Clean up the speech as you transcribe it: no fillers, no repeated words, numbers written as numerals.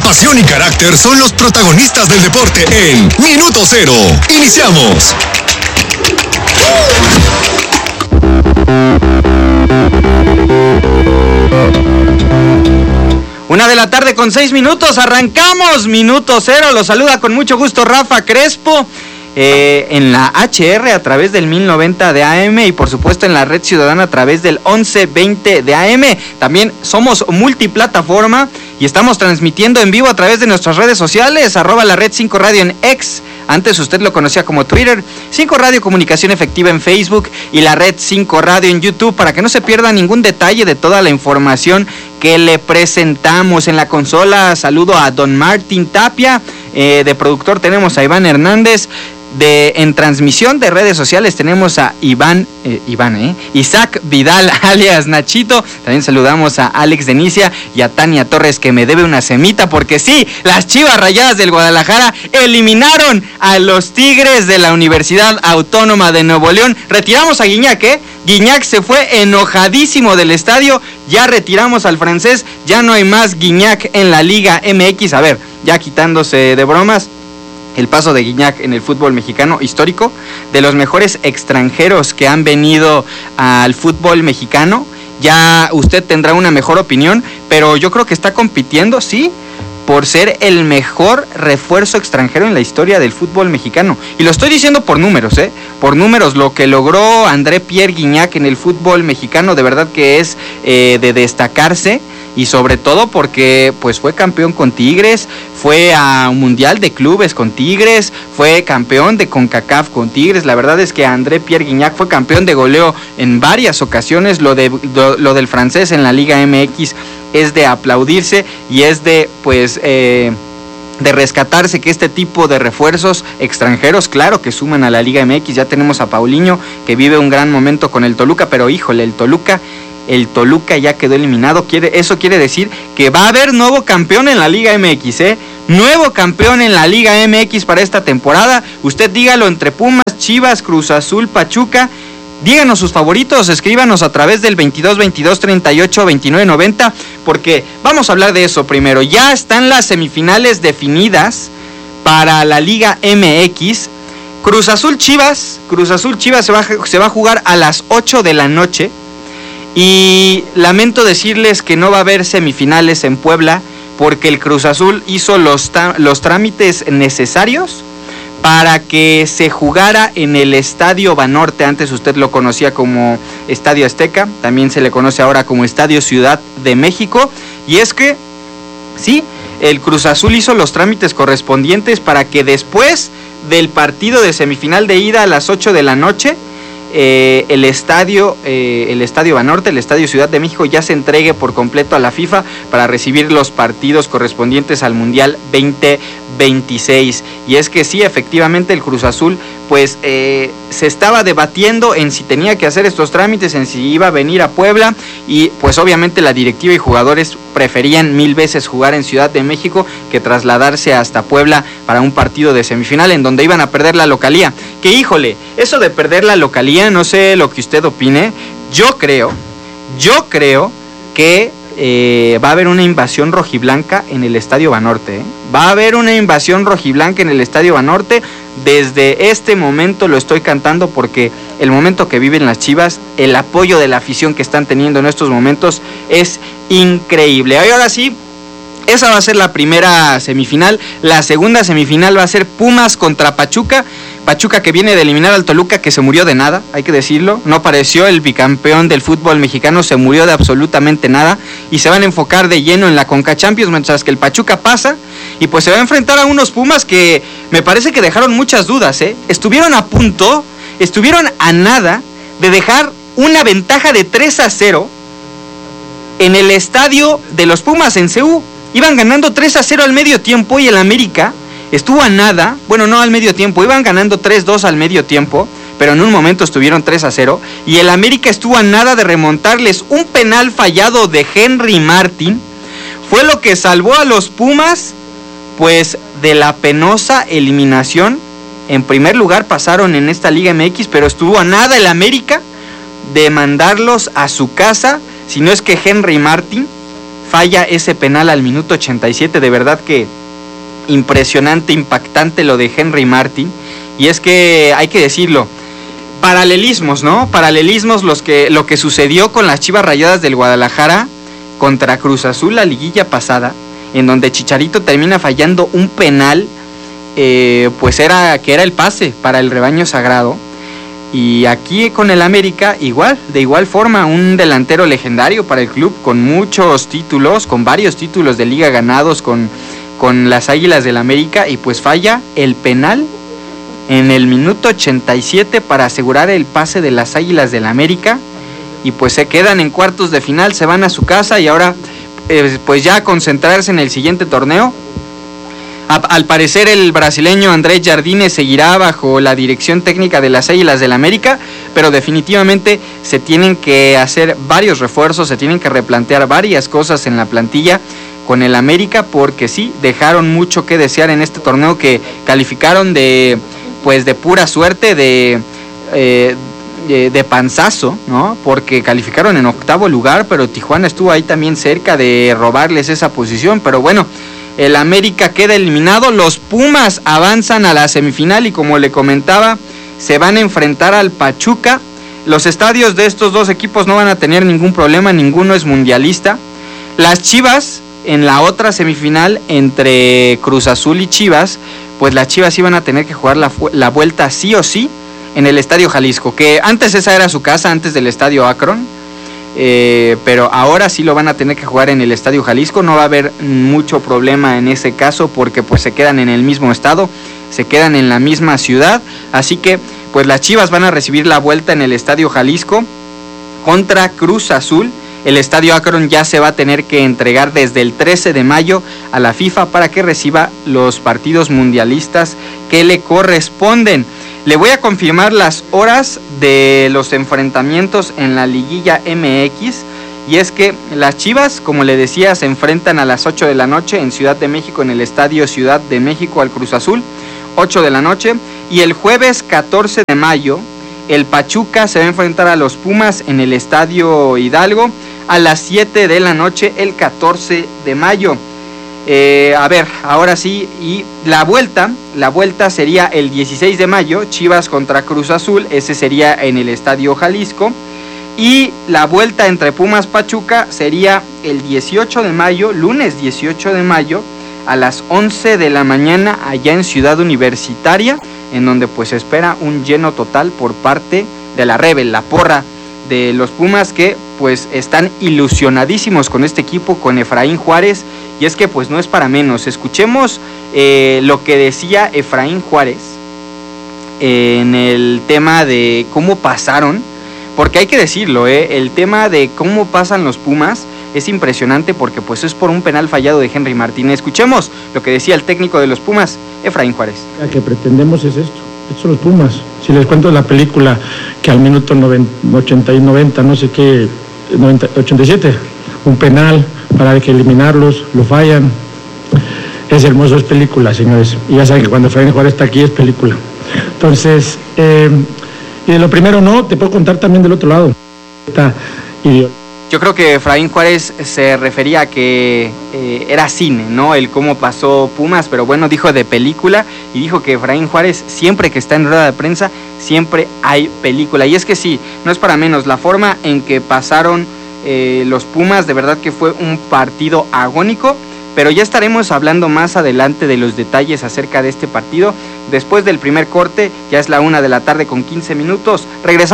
pasión y carácter son los protagonistas del deporte en Minuto Cero. Iniciamos. 1:06 p.m, arrancamos Minuto Cero. Los saluda con mucho gusto Rafa Crespo. En la HR a través del 1090 de AM y por supuesto en la Red Ciudadana a través del 1120 de AM. También somos multiplataforma y estamos transmitiendo en vivo a través de nuestras redes sociales, @la Red 5 Radio en X, antes usted lo conocía como Twitter, 5 Radio Comunicación Efectiva en Facebook y la Red 5 Radio en YouTube, para que no se pierda ningún detalle de toda la información que le presentamos. En la consola saludo a Don Martín Tapia, de productor tenemos a Iván Hernández. En transmisión de redes sociales tenemos a Isaac Vidal alias Nachito. También saludamos a Alex Denicia y a Tania Torres, que me debe una semita, porque sí, las Chivas Rayadas del Guadalajara eliminaron a los Tigres de la Universidad Autónoma de Nuevo León. Retiramos a Guiñac, Guiñac se fue enojadísimo del estadio. Ya retiramos al francés, ya no hay más Guiñac en la Liga MX. A ver, ya quitándose de bromas, el paso de Guiñac en el fútbol mexicano histórico, de los mejores extranjeros que han venido al fútbol mexicano. Ya usted tendrá una mejor opinión, pero yo creo que está compitiendo, sí, por ser el mejor refuerzo extranjero en la historia del fútbol mexicano. Y lo estoy diciendo por números, por números. Lo que logró André Pierre Guiñac en el fútbol mexicano, de verdad que es de destacarse. Y sobre todo porque pues fue campeón con Tigres, fue a un mundial de clubes con Tigres, fue campeón de CONCACAF con Tigres. La verdad es que André Pierre Guiñac fue campeón de goleo en varias ocasiones. Lo del francés en la Liga MX es de aplaudirse y es de rescatarse que este tipo de refuerzos extranjeros, claro que suman a la Liga MX. Ya tenemos a Paulinho, que vive un gran momento con el Toluca, pero híjole, el Toluca ya quedó eliminado. Eso quiere decir que va a haber nuevo campeón en la Liga MX, Nuevo campeón en la Liga MX para esta temporada. Usted dígalo, entre Pumas, Chivas, Cruz Azul, Pachuca. Díganos sus favoritos, escríbanos a través del 22 22 38 29 90, porque vamos a hablar de eso primero. Ya están las semifinales definidas para la Liga MX. Cruz Azul Chivas se va a jugar a las 8 de la noche. Y lamento decirles que no va a haber semifinales en Puebla, porque el Cruz Azul hizo los trámites necesarios para que se jugara en el Estadio Banorte. Antes usted lo conocía como Estadio Azteca, también se le conoce ahora como Estadio Ciudad de México. Y es que, sí, el Cruz Azul hizo los trámites correspondientes para que después del partido de semifinal de ida a las 8 de la noche, el estadio Banorte, el Estadio Ciudad de México, ya se entregue por completo a la FIFA para recibir los partidos correspondientes al Mundial 2026. Y es que sí, efectivamente el Cruz Azul pues se estaba debatiendo en si tenía que hacer estos trámites, en si iba a venir a Puebla, y pues obviamente la directiva y jugadores preferían 1000 veces jugar en Ciudad de México que trasladarse hasta Puebla para un partido de semifinal en donde iban a perder la localía. Que híjole, eso de perder la localía, no sé lo que usted opine, yo creo que va a haber una invasión rojiblanca en el Estadio Banorte, Va a haber una invasión rojiblanca en el Estadio Banorte. Desde este momento lo estoy cantando, porque el momento que viven las Chivas, el apoyo de la afición que están teniendo en estos momentos es increíble. Ahora sí, esa va a ser la primera semifinal. La segunda semifinal va a ser Pumas contra Pachuca. Pachuca, que viene de eliminar al Toluca, que se murió de nada, hay que decirlo. No apareció el bicampeón del fútbol mexicano, se murió de absolutamente nada. Y se van a enfocar de lleno en la Conca Champions, mientras que el Pachuca pasa. Y pues se va a enfrentar a unos Pumas que me parece que dejaron muchas dudas, Estuvieron a punto, estuvieron a nada de dejar una ventaja de 3-0 en el estadio de los Pumas en CU. Iban ganando 3-0 al medio tiempo y el América estuvo a nada, bueno, no al medio tiempo, iban ganando 3-2 al medio tiempo, pero en un momento estuvieron 3-0 y el América estuvo a nada de remontarles. Un penal fallado de Henry Martin fue lo que salvó a los Pumas pues de la penosa eliminación. En primer lugar pasaron en esta Liga MX, pero estuvo a nada el América de mandarlos a su casa, si no es que Henry Martin falla ese penal al minuto 87, de verdad que impresionante, impactante lo de Henry Martin, y es que hay que decirlo, paralelismos, ¿no? Paralelismos lo que sucedió con las Chivas Rayadas del Guadalajara contra Cruz Azul la liguilla pasada, en donde Chicharito termina fallando un penal, pues era el pase para el rebaño sagrado. Y aquí con el América de igual forma, un delantero legendario para el club, con muchos títulos, con varios títulos de liga ganados con las Águilas del América, y pues falla el penal en el minuto 87 para asegurar el pase de las Águilas del América, y pues se quedan en cuartos de final, se van a su casa y ahora pues ya a concentrarse en el siguiente torneo. Al parecer el brasileño Andrés Jardine seguirá bajo la dirección técnica de las Águilas del América, pero definitivamente se tienen que hacer varios refuerzos, se tienen que replantear varias cosas en la plantilla con el América, porque sí, dejaron mucho que desear en este torneo, que calificaron de pura suerte, de panzazo, ¿no? Porque calificaron en 8º lugar, pero Tijuana estuvo ahí también cerca de robarles esa posición, pero bueno, el América queda eliminado, los Pumas avanzan a la semifinal y como le comentaba, se van a enfrentar al Pachuca. Los estadios de estos dos equipos no van a tener ningún problema, ninguno es mundialista. Las Chivas, en la otra semifinal entre Cruz Azul y Chivas, pues las Chivas iban a tener que jugar la vuelta sí o sí en el Estadio Jalisco, que antes esa era su casa, antes del Estadio Akron, pero ahora sí lo van a tener que jugar en el Estadio Jalisco. No va a haber mucho problema en ese caso, porque pues se quedan en el mismo estado, se quedan en la misma ciudad, así que pues las Chivas van a recibir la vuelta en el Estadio Jalisco contra Cruz Azul. El Estadio Akron ya se va a tener que entregar desde el 13 de mayo a la FIFA para que reciba los partidos mundialistas que le corresponden. Le voy a confirmar las horas de los enfrentamientos en la Liguilla MX, y es que las Chivas, como le decía, se enfrentan a las 8 de la noche en Ciudad de México, en el Estadio Ciudad de México, al Cruz Azul, 8 de la noche, y el jueves 14 de mayo el Pachuca se va a enfrentar a los Pumas en el Estadio Hidalgo a las 7 de la noche el 14 de mayo. A ver, ahora sí, y la vuelta sería el 16 de mayo, Chivas contra Cruz Azul, ese sería en el Estadio Jalisco, y la vuelta entre Pumas Pachuca sería el 18 de mayo, lunes 18 de mayo, a las 11 de la mañana allá en Ciudad Universitaria, en donde pues se espera un lleno total por parte de la Rebel, la porra de los Pumas, que pues están ilusionadísimos con este equipo, con Efraín Juárez, y es que pues no es para menos. Escuchemos lo que decía Efraín Juárez en el tema de cómo pasaron, porque hay que decirlo, el tema de cómo pasan los Pumas es impresionante, porque pues es por un penal fallado de Henry Martín. Escuchemos lo que decía el técnico de los Pumas, Efraín Juárez. Lo que pretendemos es esto. Estos son los Pumas. Si les cuento la película, que al minuto 80 y 90, no sé qué, 87, un penal para que eliminarlos, lo fallan. Es hermoso, es película, señores. Y ya saben que cuando Efraín Juárez está aquí es película. Entonces, y de lo primero no, te puedo contar también del otro lado. Yo creo que Efraín Juárez se refería a que era cine, ¿no? El cómo pasó Pumas, pero bueno, dijo de película, y dijo que Efraín Juárez, siempre que está en rueda de prensa, siempre hay película. Y es que sí, no es para menos, la forma en que pasaron los Pumas, de verdad que fue un partido agónico, pero ya estaremos hablando más adelante de los detalles acerca de este partido. Después del primer corte, ya es la 1:15 p.m, regresamos.